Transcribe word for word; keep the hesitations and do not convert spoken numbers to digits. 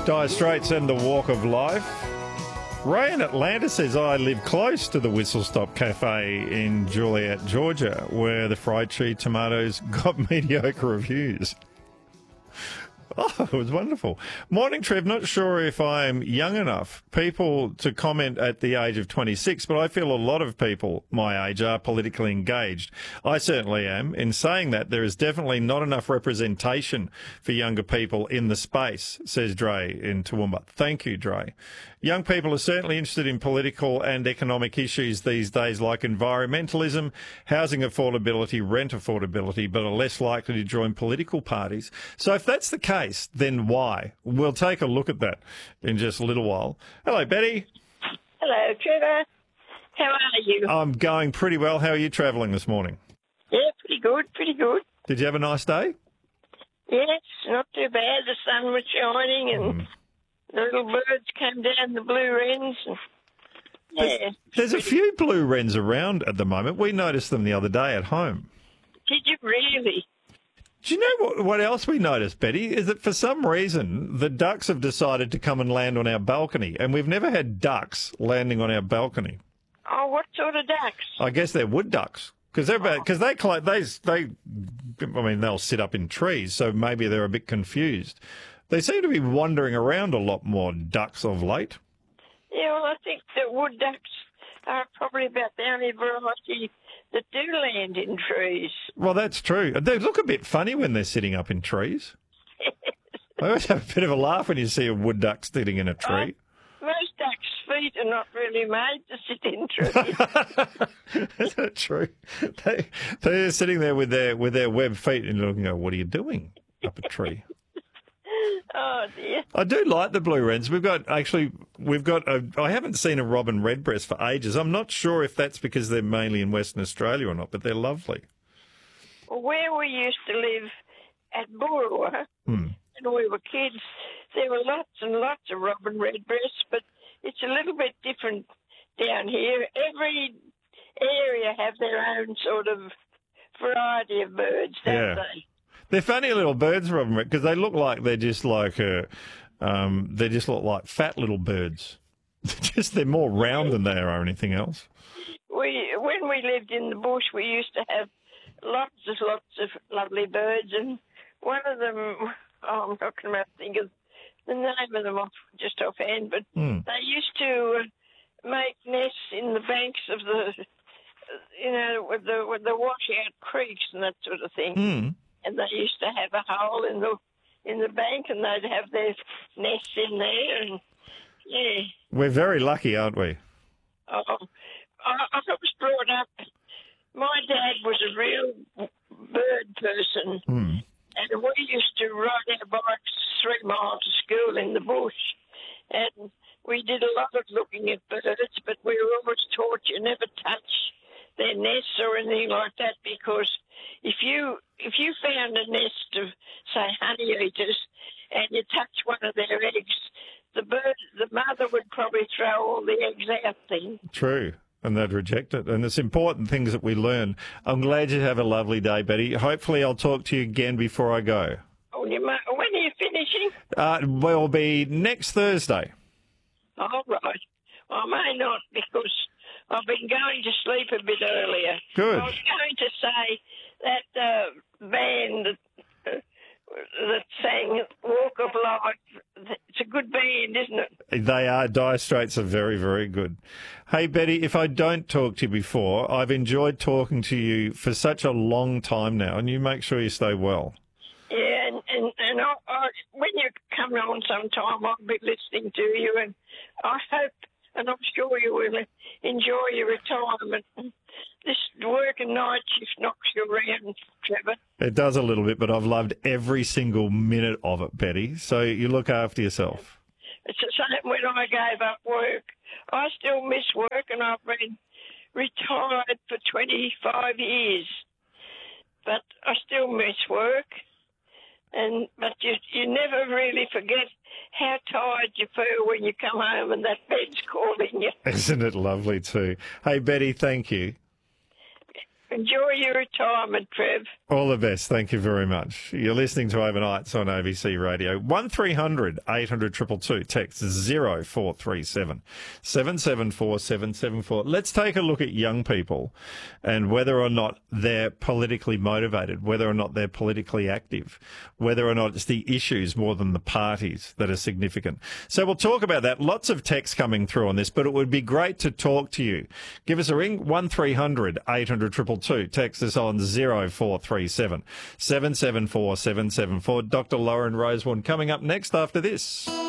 Dire Straits and the Walk of Life. Ray in Atlanta says, I live close to the Whistle Stop Cafe in Juliet, Georgia, where the fried cheese tomatoes got mediocre reviews. Oh, it was wonderful. Morning, Trev. Not sure if I'm young enough people to comment at the age of twenty-six, but I feel a lot of people my age are politically engaged. I certainly am. In saying that, there is definitely not enough representation for younger people in the space, says Dre in Toowoomba. Thank you, Dre. Young people are certainly interested in political and economic issues these days, like environmentalism, housing affordability, rent affordability, but are less likely to join political parties. So if that's the case, then why? We'll take a look at that in just a little while. Hello, Betty. Hello, Trevor. How are you? I'm going pretty well. How are you travelling this morning? Yeah, pretty good, pretty good. Did you have a nice day? Yes, not too bad. The sun was shining and Mm. the little birds came down, the blue wrens. And, yeah. There's a few blue wrens around at the moment. We noticed them the other day at home. Did you really? Do you know what, what else we noticed, Betty? Is that for some reason the ducks have decided to come and land on our balcony, and we've never had ducks landing on our balcony. Oh, what sort of ducks? I guess they're wood ducks because they're because they cl- they they. I mean, they'll sit up in trees, so maybe they're a bit confused. They seem to be wandering around a lot more, ducks of late. Yeah, well, I think the wood ducks are probably about the only variety that do land in trees. Well, that's true. They look a bit funny when they're sitting up in trees. I always have a bit of a laugh when you see a wood duck sitting in a tree. Oh, most ducks' feet are not really made to sit in trees. Is that true? They, they're sitting there with their with their webbed feet and looking, go, what are you doing up a tree? Oh, dear. I do like the blue wrens. We've got, actually, we've got, a, I haven't seen a robin redbreast for ages. I'm not sure if that's because they're mainly in Western Australia or not, but they're lovely. Well, where we used to live at Boorowa, Hmm. when we were kids, there were lots and lots of robin redbreasts, but it's a little bit different down here. Every area have their own sort of variety of birds, don't Yeah. they? They're funny little birds, robin red, because they look like they're just like, uh, um, they just look like fat little birds. Just they're more round than they are anything else. We, when we lived in the bush, we used to have lots and lots of lovely birds, and one of them, oh, I'm not going to think of the name of them off just offhand, but Hmm. they used to uh, make nests in the banks of the, you know, with the with the washout creeks and that sort of thing. Hmm. And they used to have a hole in the in the bank, and they'd have their nests in there, and yeah. We're very lucky, aren't we? Oh, I, I was brought up. My dad was a real bird person, Hmm. and we used to ride our bikes three miles to school in the bush, and we did a lot of looking at birds, but we were always taught you never touch their nests or anything like that, because if you if you found a nest of, say, honey eaters, and you touch one of their eggs, the bird, the mother would probably throw all the eggs out then. True. And they'd reject it. And it's important things that we learn. I'm glad you have a lovely day, Betty. Hopefully I'll talk to you again before I go. Oh, you might, when are you finishing? Uh, will be next Thursday. All right. I may not, because I've been going to sleep a bit earlier. Good. I was going to say that uh, band that, uh, that sang Walk of Life, it's a good band, isn't it? They are. Dire Straits are very, very good. Hey, Betty, if I don't talk to you before, I've enjoyed talking to you for such a long time now, and you make sure you stay well. Yeah, and, and, and I, I, when you come on sometime, I'll be listening to you, and I hope, and I'm sure you will enjoy your retirement. This working night shift knocks you around, Trevor. It does a little bit, but I've loved every single minute of it, Betty. So you look after yourself. It's the same when I gave up work. I still miss work, and I've been retired for twenty-five years. But I still miss work. And But you, you never really forget how tired you feel when you come home and that bed's calling you. Isn't it lovely too? Hey, Betty, thank you. Enjoy your retirement, Trev. All the best. Thank you very much. You're listening to Overnights on A B C Radio. one three hundred eight hundred two two two. Text zero four three seven seven seven four seven seven four. Let's take a look at young people and whether or not they're politically motivated, whether or not they're politically active, whether or not it's the issues more than the parties that are significant. So we'll talk about that. Lots of texts coming through on this, but it would be great to talk to you. Give us a ring, one three hundred eight hundred two two two. Text us on zero four three seven seven seven four seven seven four. Doctor Lauren Rosewarne coming up next after this.